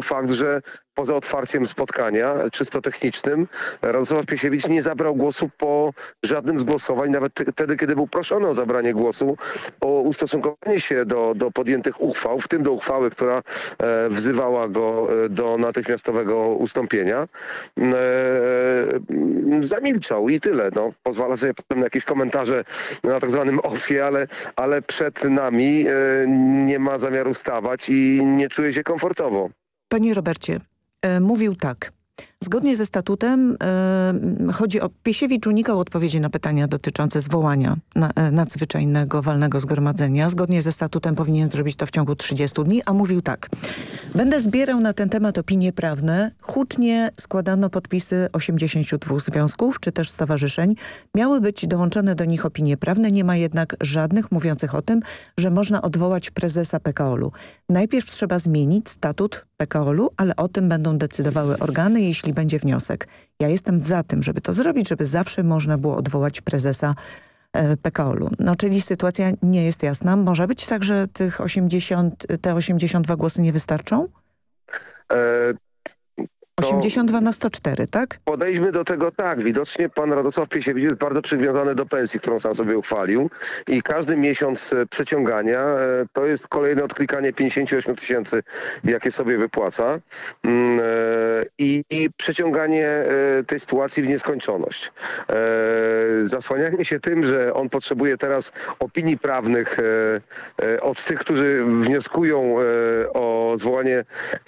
fakt, że poza otwarciem spotkania czysto technicznym Radosław Piesiewicz nie zabrał głosu po żadnym z głosowań, nawet wtedy, kiedy był proszony o zabranie głosu, o ustosunkowanie się do podjętych uchwał, w tym do uchwały, która wzywała go do natychmiastowego ustąpienia. Zamilczał i tyle. No, pozwala sobie potem na jakieś komentarze na tak zwanym offie, ale przed nami nie ma zamiaru stawać i nie czuje się komfortowo. Panie Robercie, mówił tak. Zgodnie ze statutem chodzi o... Piesiewicz unikał odpowiedzi na pytania dotyczące zwołania nadzwyczajnego walnego zgromadzenia. Zgodnie ze statutem powinien zrobić to w ciągu 30 dni, a mówił tak. Będę zbierał na ten temat opinie prawne. Hucznie składano podpisy 82 związków czy też stowarzyszeń. Miały być dołączone do nich opinie prawne. Nie ma jednak żadnych mówiących o tym, że można odwołać prezesa PKOL-u. Najpierw trzeba zmienić statut PKOL-u, ale o tym będą decydowały organy, jeśli będzie wniosek. Ja jestem za tym, żeby to zrobić, żeby zawsze można było odwołać prezesa PKOL-u. No, czyli sytuacja nie jest jasna. Może być tak, że te 82 głosy nie wystarczą? 82 na 104, tak? Podejdźmy do tego tak. Widocznie pan Radosław Piesiewicz jest bardzo przywiązany do pensji, którą sam sobie uchwalił i każdy miesiąc przeciągania to jest kolejne odklikanie 58 000, jakie sobie wypłaca i przeciąganie tej sytuacji w nieskończoność. Zasłanianie się tym, że on potrzebuje teraz opinii prawnych od tych, którzy wnioskują o zwołanie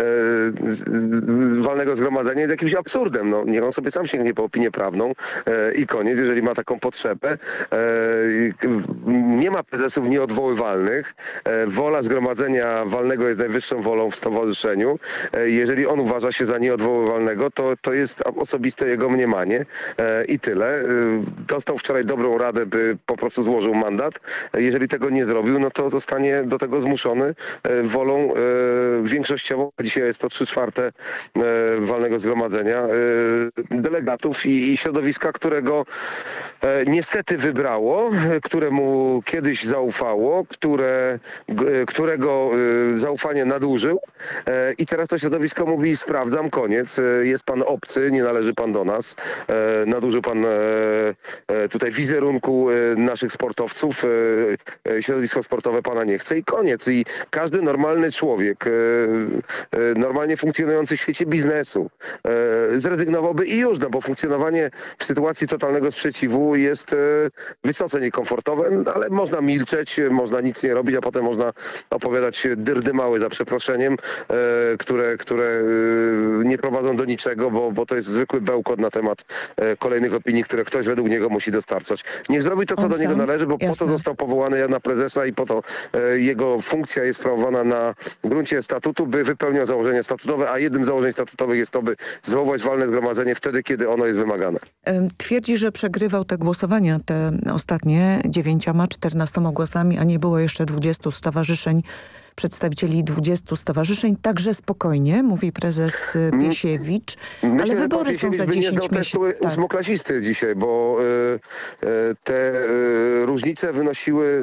walnego zgromadzenia, jest jakimś absurdem. No, niech on sobie sam sięgnie po opinię prawną i koniec, jeżeli ma taką potrzebę. Nie ma prezesów nieodwoływalnych. Wola zgromadzenia walnego jest najwyższą wolą w stowarzyszeniu. Jeżeli on uważa się za nieodwoływalnego, to jest osobiste jego mniemanie i tyle. Dostał wczoraj dobrą radę, by po prostu złożył mandat. Jeżeli tego nie zrobił, no to zostanie do tego zmuszony wolą większościową. Dzisiaj jest to 3/4 walnego zgromadzenia delegatów i środowiska, którego niestety wybrało, któremu kiedyś zaufało, którego zaufanie nadużył i teraz to środowisko mówi: sprawdzam, koniec, jest pan obcy, nie należy pan do nas, nadużył pan tutaj wizerunku naszych sportowców, środowisko sportowe pana nie chce i koniec. I każdy normalny człowiek, normalnie funkcjonujący w świecie biznesu zrezygnowałby i już, no bo funkcjonowanie w sytuacji totalnego sprzeciwu jest wysoce niekomfortowe, ale można milczeć, można nic nie robić, a potem można opowiadać dyrdy małe, za przeproszeniem, które nie prowadzą do niczego, bo to jest zwykły bełkot na temat kolejnych opinii, które ktoś według niego musi dostarczać. Niech zrobi to, co do niego należy, bo po to został powołany na prezesa i po to jego funkcja jest sprawowana na gruncie statutu, by wypełniał założenia statutowe, a jednym z założeń statutowych jest to, by zwołać walne zgromadzenie wtedy, kiedy ono jest wymagane. Twierdzi, że przegrywał te głosowania, te ostatnie 14 głosami, a nie było jeszcze 20 stowarzyszeń, przedstawicieli 20 stowarzyszeń. Także spokojnie, mówi prezes Piesiewicz, ale wybory są za 10 miesięcy. Tak. Ósmoklasisty dzisiaj, bo te różnice wynosiły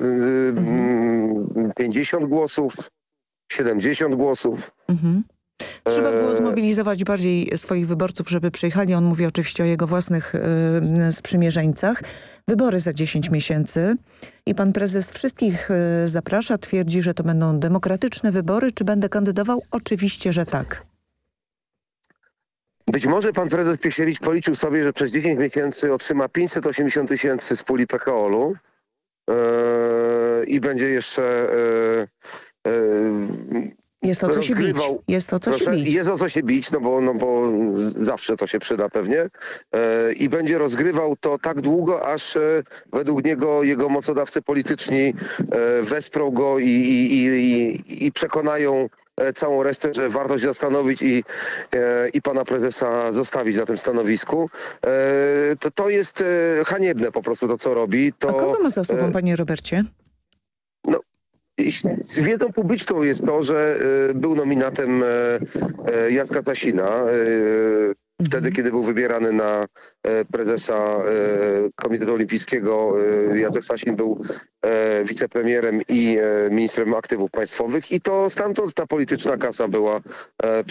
50 głosów, 70 głosów. Trzeba było zmobilizować bardziej swoich wyborców, żeby przyjechali. On mówi oczywiście o jego własnych sprzymierzeńcach. Wybory za 10 miesięcy i pan prezes wszystkich zaprasza, twierdzi, że to będą demokratyczne wybory. Czy będę kandydował? Oczywiście, że tak. Być może pan prezes Piesiewicz policzył sobie, że przez 10 miesięcy otrzyma 580 000 z puli PKOL-u i będzie jeszcze... Jest o co się bić. Jest o co się bić. Jest o co się bić, no bo zawsze to się przyda pewnie. I będzie rozgrywał to tak długo, aż według niego jego mocodawcy polityczni wesprą go i przekonają całą resztę, że warto się zastanowić i pana prezesa zostawić na tym stanowisku. To jest haniebne po prostu to, co robi. A kogo ma za sobą, panie Robercie? Z wiedzą publiczną jest to, że był nominatem Jacka Sasina. Wtedy, kiedy był wybierany na prezesa Komitetu Olimpijskiego, Jacek Sasin był wicepremierem i ministrem aktywów państwowych i to stamtąd ta polityczna kasa była